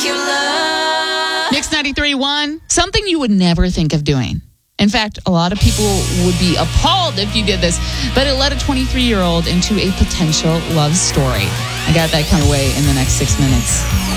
Mix 93.1, something you would never think of doing. In fact, a lot of people would be appalled if you did this, but it led a 23-year-old into a potential love story. I got that coming away in the next 6 minutes.